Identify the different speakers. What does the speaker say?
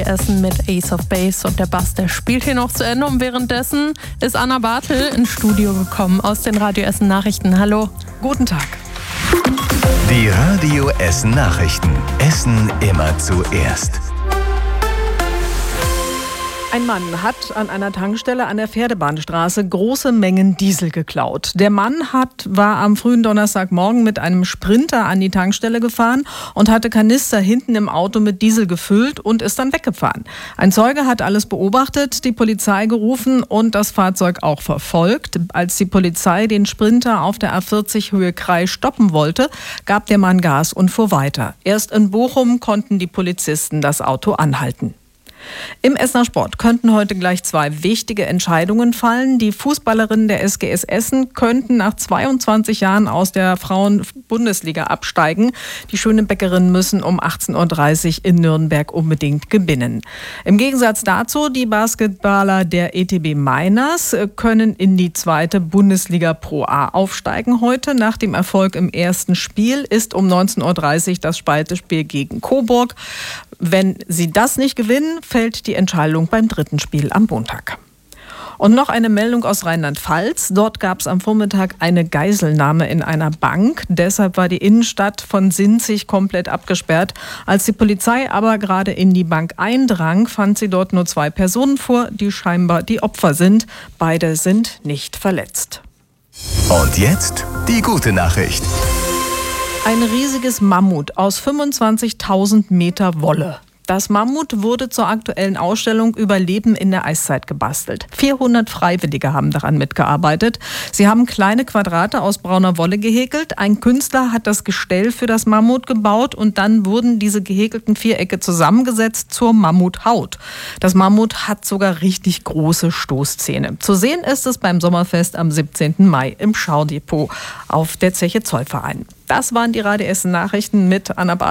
Speaker 1: Essen mit Ace of Base und der Bass, der spielt hier noch zu Ende und währenddessen ist Anna Bartel ins Studio gekommen aus den Radio Essen Nachrichten. Hallo.
Speaker 2: Guten Tag.
Speaker 3: Die Radio Essen Nachrichten. Essen immer zuerst.
Speaker 2: Ein Mann hat an einer Tankstelle an der Pferdebahnstraße große Mengen Diesel geklaut. Der Mann war am frühen Donnerstagmorgen mit einem Sprinter an die Tankstelle gefahren und hatte Kanister hinten im Auto mit Diesel gefüllt und ist dann weggefahren. Ein Zeuge hat alles beobachtet, die Polizei gerufen und das Fahrzeug auch verfolgt. Als die Polizei den Sprinter auf der A40 Höhe Krei stoppen wollte, gab der Mann Gas und fuhr weiter. Erst in Bochum konnten die Polizisten das Auto anhalten. Im Essener Sport könnten heute gleich 2 wichtige Entscheidungen fallen. Die Fußballerinnen der SGS Essen könnten nach 22 Jahren aus der Frauen-Bundesliga absteigen. Die Schönebäckerinnen müssen um 18:30 Uhr in Nürnberg unbedingt gewinnen. Im Gegensatz dazu, die Basketballer der ETB Miners können in die 2. Bundesliga Pro A aufsteigen. Heute nach dem Erfolg im ersten Spiel ist um 19:30 Uhr das Spaltespiel gegen Coburg. Wenn sie das nicht gewinnen, fällt die Entscheidung beim 3. Spiel am Montag. Und noch eine Meldung aus Rheinland-Pfalz. Dort gab es am Vormittag eine Geiselnahme in einer Bank. Deshalb war die Innenstadt von Sinzig komplett abgesperrt. Als die Polizei aber gerade in die Bank eindrang, fand sie dort nur 2 Personen vor, die scheinbar die Opfer sind. Beide sind nicht verletzt.
Speaker 3: Und jetzt die gute Nachricht.
Speaker 2: Ein riesiges Mammut aus 25.000 Meter Wolle. Das Mammut wurde zur aktuellen Ausstellung Überleben in der Eiszeit gebastelt. 400 Freiwillige haben daran mitgearbeitet. Sie haben kleine Quadrate aus brauner Wolle gehäkelt. Ein Künstler hat das Gestell für das Mammut gebaut und dann wurden diese gehäkelten Vierecke zusammengesetzt zur Mammuthaut. Das Mammut hat sogar richtig große Stoßzähne. Zu sehen ist es beim Sommerfest am 17. Mai im Schaudepot auf der Zeche Zollverein. Das waren die Radio Essen Nachrichten mit Anna Bartel.